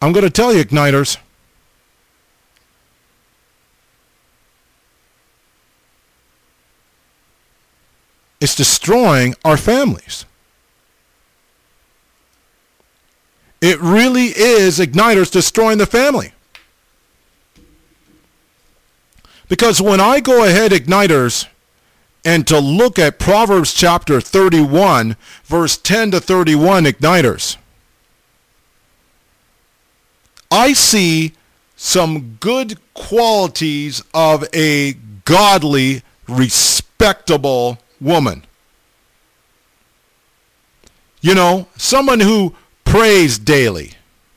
I'm going to tell you, Igniters, it's destroying our families. It really is, Igniters, destroying the family. Because when I go ahead, Igniters, and to look at Proverbs chapter 31, verse 10 to 31, Igniters, I see some good qualities of a godly, respectable woman. You know, someone who prays daily.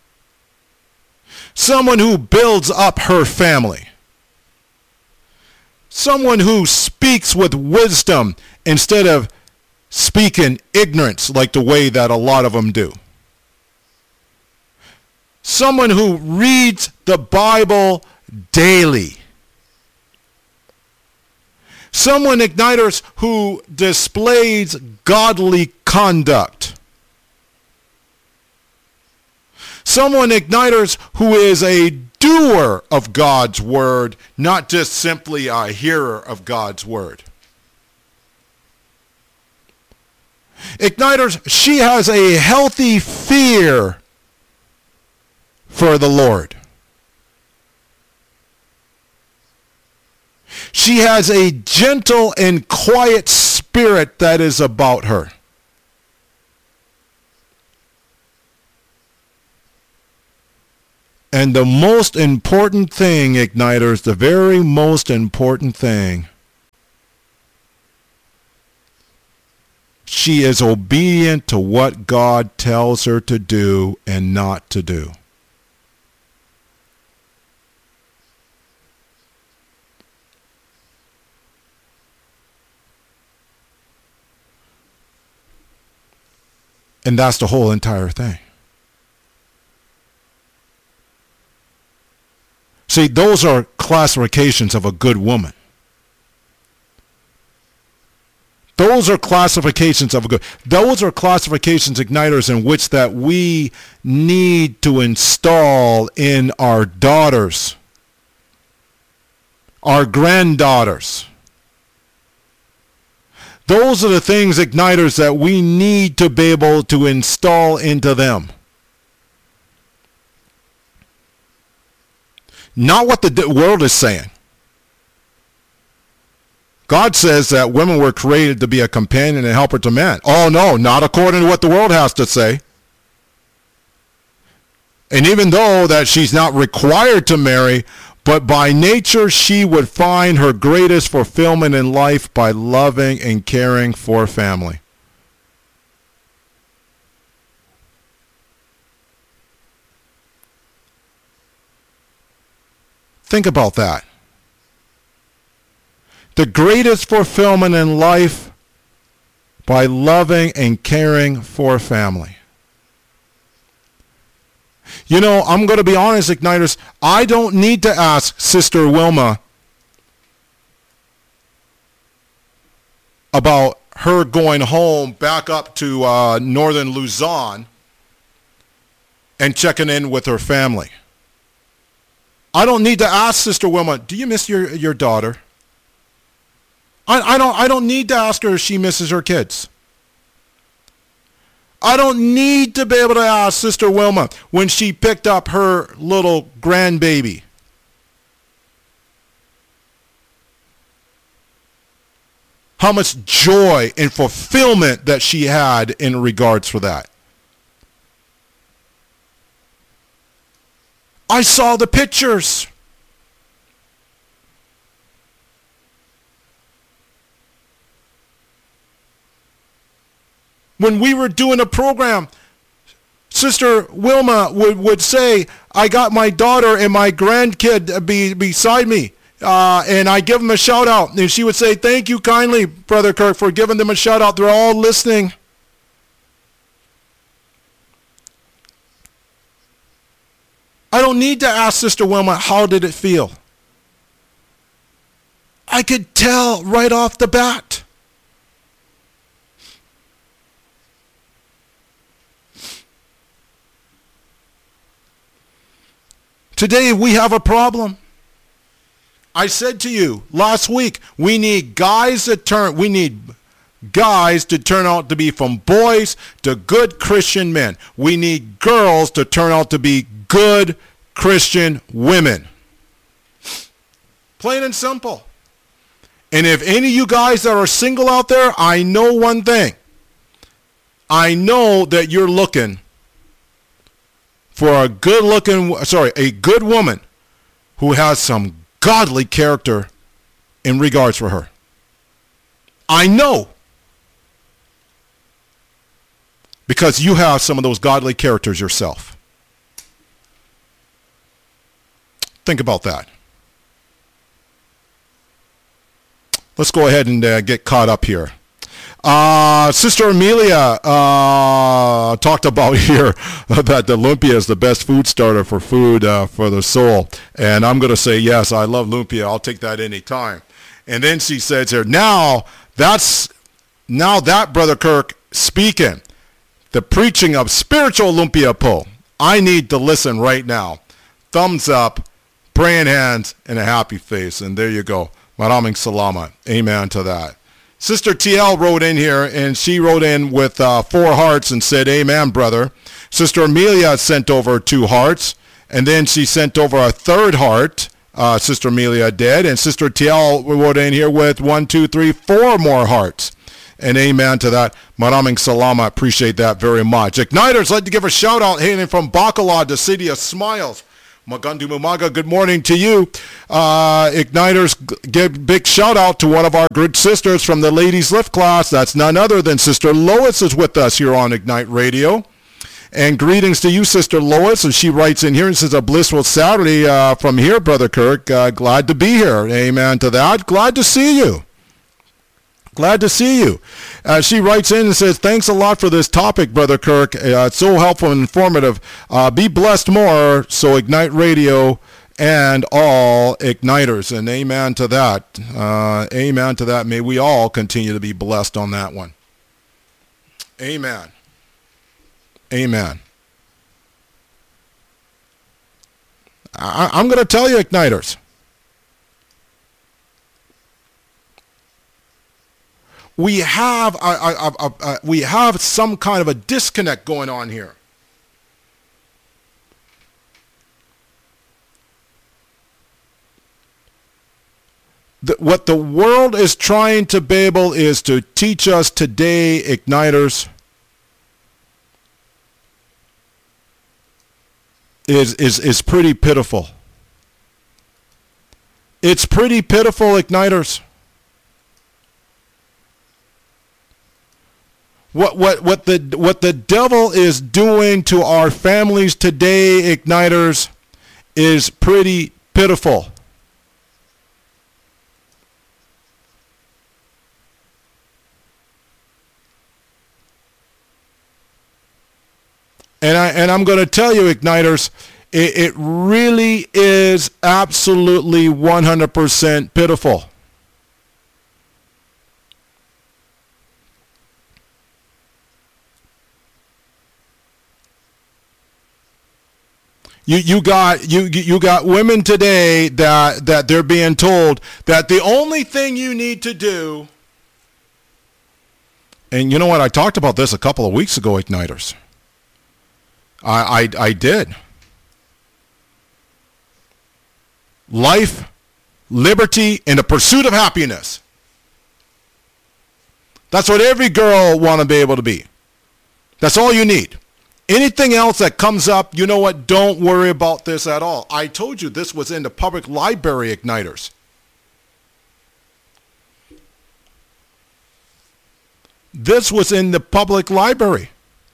Someone who builds up her family. Someone who speaks with wisdom instead of speaking ignorance like the way that a lot of them do. Someone who reads the Bible daily. Someone, Igniters, who displays godly conduct. Someone, Igniters, who is a doer of God's word, not just simply a hearer of God's word. Igniters, she has a healthy fear for the Lord. She has a gentle and quiet spirit that is about her. And the most important thing, Igniters, the very most important thing, she is obedient to what God tells her to do and not to do. And that's the whole entire thing. See, those are classifications of a good woman. Those are classifications, Igniters, in which that we need to install in our daughters, our granddaughters. Those are the things, Igniters, that we need to be able to install into them. Not what the world is saying. God says that women were created to be a companion and helper to men. Oh no, not according to what the world has to say. And even though that she's not required to marry, but by nature she would find her greatest fulfillment in life by loving and caring for family. Think about that. The greatest fulfillment in life by loving and caring for family. You know, I'm going to be honest, Igniters. I don't need to ask Sister Wilma about her going home back up to northern Luzon and checking in with her family. I don't need to ask Sister Wilma, do you miss your daughter? I don't need to ask her if she misses her kids. I don't need to be able to ask Sister Wilma when she picked up her little grandbaby. How much joy and fulfillment that she had in regards for that. I saw the pictures. When we were doing a program, Sister Wilma would say, I got my daughter and my grandkid beside me, and I give them a shout out. And she would say, thank you kindly, Brother Kirk, for giving them a shout out. They're all listening. I don't need to ask Sister Wilma, how did it feel? I could tell right off the bat. Today we have a problem. I said to you last week, we need guys to turn out to be from boys to good Christian men. We need girls to turn out to be good Christian women. Plain and simple. And if any of you guys that are single out there, I know one thing. I know that you're looking for a good woman who has some godly character in regards for her. I know. Because you have some of those godly characters yourself. Think about that. Let's go ahead and get caught up here. Sister Amelia talked about here that the lumpia is the best food starter for food for the soul. And I'm going to say, yes, I love lumpia. I'll take that any time. And then she says here, now that Brother Kirk speaking, the preaching of spiritual lumpia po. I need to listen right now. Thumbs up, praying hands, and a happy face. And there you go. Maraming salamat. Amen to that. Sister TL wrote in here, and she wrote in with 4 hearts and said, amen, brother. Sister Amelia sent over 2 hearts, and then she sent over a 3rd heart. Sister Amelia did, and Sister TL wrote in here with 1, 2, 3, 4 more hearts. And amen to that. Maraming salamat. Appreciate that very much. Igniters, I'd like to give a shout out hailing from Bacolod, the city of smiles. Magandu Mumaga, good morning to you. Igniters, give big shout out to one of our good sisters from the Ladies Lift class. That's none other than Sister Lois is with us here on Ignite Radio. And greetings to you, Sister Lois. And she writes in here and says, a blissful Saturday from here, Brother Kirk. Glad to be here. Amen to that. Glad to see you. Glad to see you. She writes in and says, thanks a lot for this topic, Brother Kirk. It's so helpful and informative. Be blessed more, so Ignite Radio and all Igniters. And amen to that. Amen to that. May we all continue to be blessed on that one. Amen. Amen. I'm going to tell you, Igniters. We have some kind of a disconnect going on here. What the world is trying to be able is to teach us today, Igniters, is pretty pitiful. It's pretty pitiful, Igniters. What the devil is doing to our families today, Igniters, is pretty pitiful. And I'm going to tell you, Igniters, it really is absolutely 100% pitiful. You got women today that they're being told that the only thing you need to do, and you know what, I talked about this a couple of weeks ago, Igniters. I did. Life, liberty, and the pursuit of happiness. That's what every girl want to be able to be. That's all you need. Anything else that comes up, you know what, don't worry about this at all. I told you this was in the public library, Igniters. This was in the public library.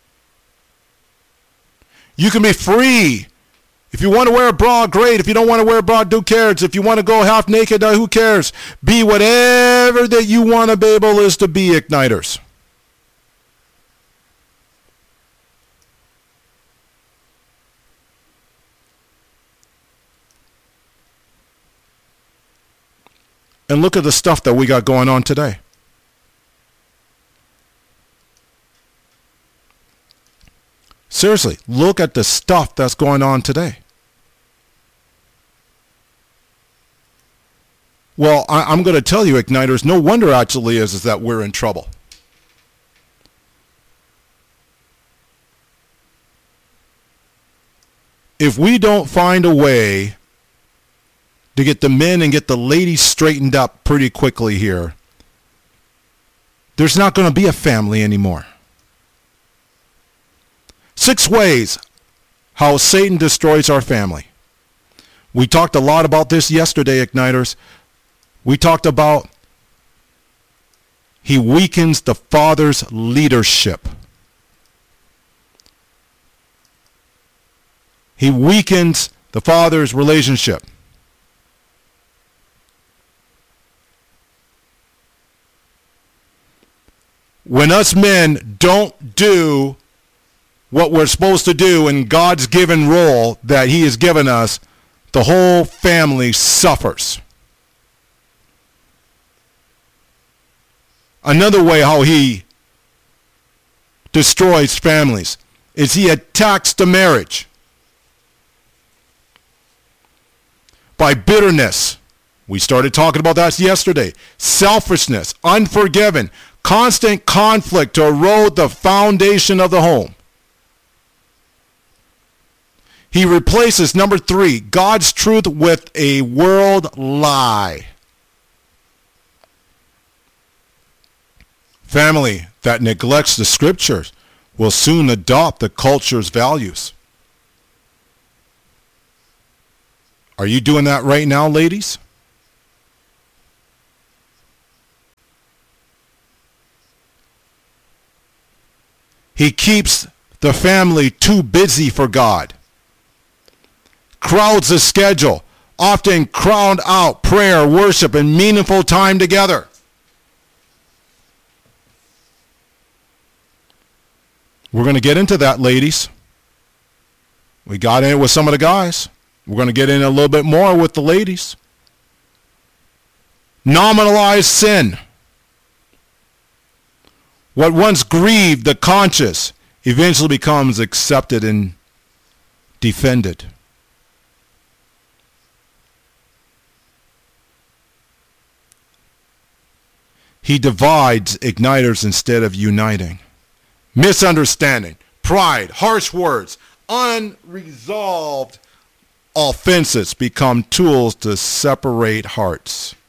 You can be free. If you want to wear a bra, great. If you don't want to wear a bra, who cares? If you want to go half naked, who cares? Be whatever that you want to be able is to be, Igniters. And look at the stuff that we got going on today. Seriously, look at the stuff that's going on today. Well, I'm going to tell you, Igniters, no wonder actually is that we're in trouble. If we don't find a way to get the men and get the ladies straightened up pretty quickly here, there's not going to be a family anymore. 6 ways how Satan destroys our family. We talked a lot about this yesterday, Igniters. We talked about he weakens the father's leadership. He weakens the father's relationship. When us men don't do what we're supposed to do in God's given role that he has given us, the whole family suffers. Another way how he destroys families is he attacks the marriage by bitterness. We started talking about that yesterday. Selfishness, unforgiven, constant conflict to erode the foundation of the home. He replaces, number 3, God's truth with a world lie. Family that neglects the scriptures will soon adopt the culture's values. Are you doing that right now, ladies? He keeps the family too busy for God. Crowds the schedule, often crowd out prayer, worship, and meaningful time together. We're going to get into that, ladies. We got in it with some of the guys. We're going to get in a little bit more with the ladies. Nominalize sin. What once grieved the conscience eventually becomes accepted and defended. He divides Igniters instead of uniting. Misunderstanding, pride, harsh words, unresolved offenses become tools to separate hearts.